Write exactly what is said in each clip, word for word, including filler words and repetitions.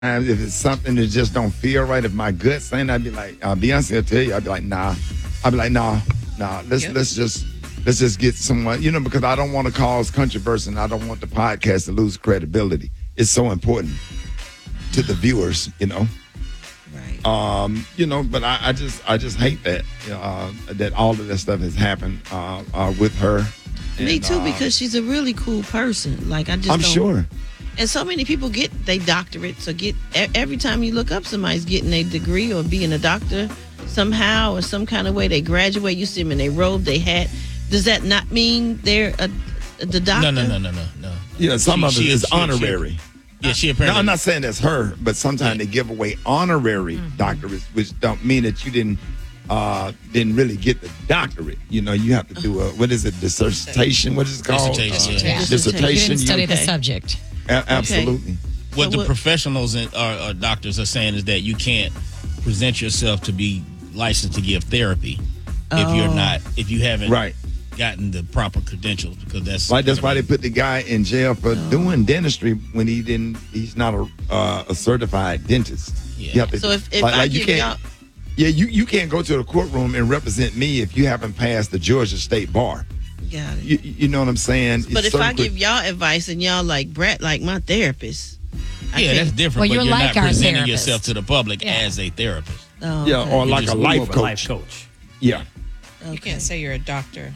If it's something that just don't feel right, if my gut saying, I'd be like, uh, Beyonce will tell you, I'd be like, nah. I'd be like, nah, nah. Let's yep. let's just let's just get someone, you know, because I don't want to cause controversy and I don't want the podcast to lose credibility. It's so important to the viewers, you know. Right. Um, you know, but I, I just I just hate that uh, that all of this stuff has happened uh, uh, with her. And, Me too, uh, because she's a really cool person. Like I just I'm don't, sure. And so many people get their doctorates or get every time you look up somebody's getting a degree or being a doctor somehow or some kind of way. They graduate, you see them in their robe, they hat. Does that not mean they're a, the doctor? No, no, no, no, no, no. Yeah, some she, of it she, is she, honorary. She, yeah, she apparently. No, I'm not saying that's her, but sometimes yeah. they give away honorary mm-hmm. doctorates, which don't mean that you didn't uh, didn't really get the doctorate. You know, you have to do a what is it, dissertation? What is it called? Dissertation. Uh, Yeah. Dissertation. You didn't study you, the subject. A- absolutely. Okay. What so the what, professionals and or, or doctors are saying is that you can't present yourself to be licensed to give therapy oh. if you're not if you haven't right. gotten the proper credentials, because that's like that's why they put the guy in jail for oh. doing dentistry when he didn't. He's not a uh, a certified dentist. Yeah. To, so if, if like, I like you give can't, y'all. Yeah, you, you can't go to the courtroom and represent me if you haven't passed the Georgia State Bar. Got it. You, you know what I'm saying? But it's if I quick, give y'all advice and y'all like Brett, like my therapist. I yeah, can't. that's different. Well, but you're you're like not our presenting therapist. yourself to the public yeah. as a therapist. Oh, yeah, okay. or like just a life More of coach. a life coach. Yeah. Okay. You can't say you're a doctor.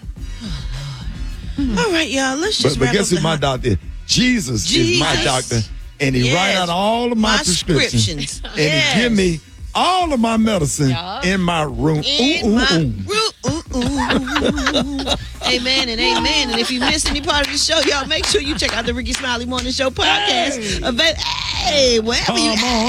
All right, y'all. Let's just But, but wrap guess up who my the- doctor is? Jesus, is my Jesus. doctor. And he Yes. write out all of my, My prescriptions. prescriptions. And Yes. he give me all of my medicine Yeah. in my room. In ooh, ooh, my ooh. room. Ooh, ooh. Amen and amen. And if you missed any part of the show, y'all make sure you check out the Ricky Smiley Morning Show podcast. Hey, hey wherever you Come on.